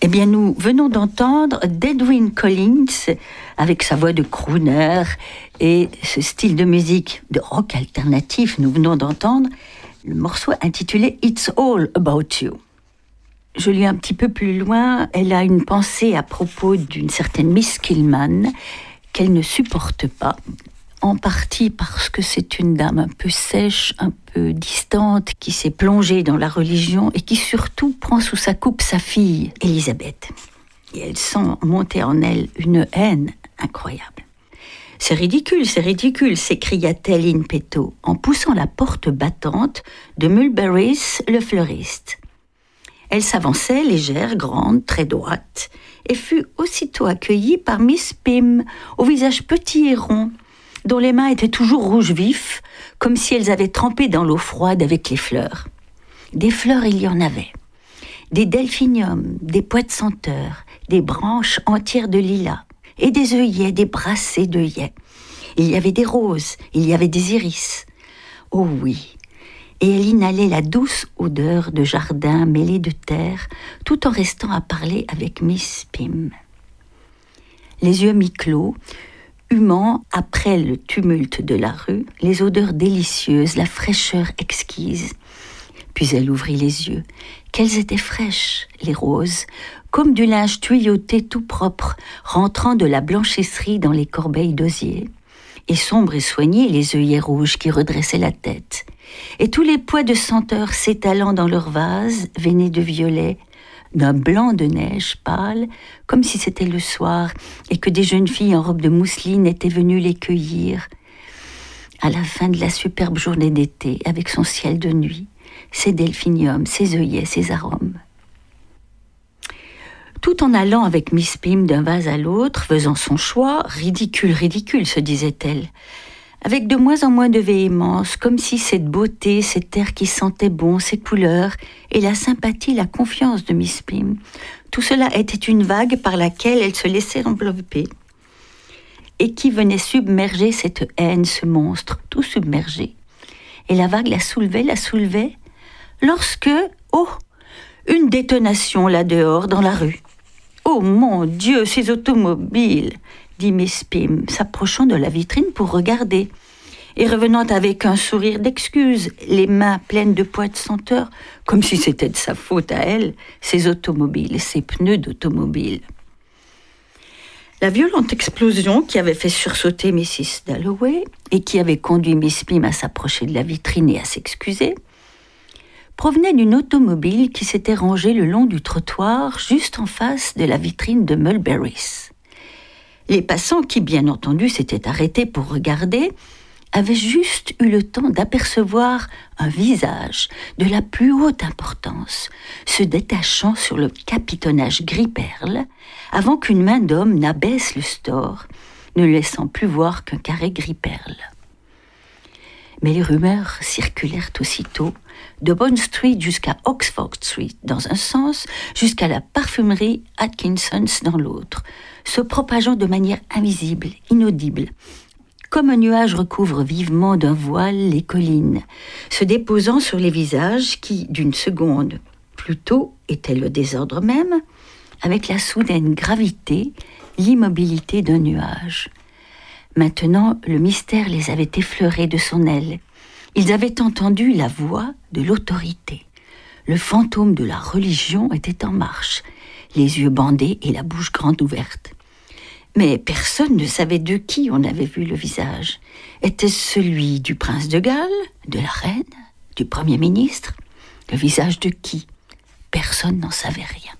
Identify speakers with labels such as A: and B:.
A: bien, nous venons d'entendre d'Edwyn Collins, avec sa voix de crooner et ce style de musique de rock alternatif, nous venons d'entendre le morceau intitulé « It's All About You ». Je lis un petit peu plus loin, elle a une pensée à propos d'une certaine Miss Killman qu'elle ne supporte pas, en partie parce que c'est une dame un peu sèche, un peu distante, qui s'est plongée dans la religion et qui surtout prend sous sa coupe sa fille, Elisabeth. Et elle sent monter en elle une haine incroyable. C'est ridicule, s'écria-t-elle in petto, en poussant la porte battante de Mulberry's, le fleuriste. Elle s'avançait, légère, grande, très droite, et fut aussitôt accueillie par Miss Pym, au visage petit et rond, dont les mains étaient toujours rouges vifs, comme si elles avaient trempé dans l'eau froide avec les fleurs. Des fleurs, il y en avait. Des delphiniums, des pois de senteur, des branches entières de lilas, et des œillets, des brassées d'œillets. Il y avait des roses, il y avait des iris. Oh oui, et elle inhalait la douce odeur de jardin mêlé de terre, tout en restant à parler avec Miss Pym. Les yeux mi-clos, humant après le tumulte de la rue, les odeurs délicieuses, la fraîcheur exquise. Puis elle ouvrit les yeux. Qu'elles étaient fraîches, les roses, comme du linge tuyauté tout propre, rentrant de la blanchisserie dans les corbeilles d'osier. Et sombres et soignés, les œillets rouges qui redressaient la tête. Et tous les pois de senteur s'étalant dans leurs vases, veinés de violet, d'un blanc de neige pâle, comme si c'était le soir, et que des jeunes filles en robe de mousseline étaient venues les cueillir. À la fin de la superbe journée d'été, avec son ciel de nuit, ses delphiniums, ses œillets, ses arômes. Tout en allant avec Miss Pym d'un vase à l'autre, faisant son choix, ridicule, se disait-elle, avec de moins en moins de véhémence, comme si cette beauté, cet air qui sentait bon, ces couleurs, et la sympathie, la confiance de Miss Pym, tout cela était une vague par laquelle elle se laissait envelopper, et qui venait submerger cette haine, ce monstre, tout submergé. Et la vague la soulevait, lorsque, une détonation là dehors, dans la rue. Oh mon Dieu, ces automobiles, dit Miss Pym, s'approchant de la vitrine pour regarder, et revenant avec un sourire d'excuse, les mains pleines de pois de senteur, comme si c'était de sa faute à elle, ces automobiles, ces pneus d'automobile. La violente explosion qui avait fait sursauter Mrs. Dalloway et qui avait conduit Miss Pym à s'approcher de la vitrine et à s'excuser, provenait d'une automobile qui s'était rangée le long du trottoir juste en face de la vitrine de Mulberry's. Les passants qui, bien entendu, s'étaient arrêtés pour regarder, avaient juste eu le temps d'apercevoir un visage de la plus haute importance, se détachant sur le capitonnage gris-perle, avant qu'une main d'homme n'abaisse le store, ne laissant plus voir qu'un carré gris-perle. Mais les rumeurs circulèrent aussitôt, de Bond Street jusqu'à Oxford Street dans un sens, jusqu'à la parfumerie Atkinson's dans l'autre, se propageant de manière invisible, inaudible, comme un nuage recouvre vivement d'un voile les collines, se déposant sur les visages qui, d'une seconde plus tôt, étaient le désordre même, avec la soudaine gravité, l'immobilité d'un nuage. Maintenant, le mystère les avait effleurés de son aile. Ils avaient entendu la voix de l'autorité. Le fantôme de la religion était en marche, les yeux bandés et la bouche grande ouverte. Mais personne ne savait de qui on avait vu le visage. Était-ce celui du prince de Galles, de la reine, du premier ministre? Le visage de qui? Personne n'en savait rien.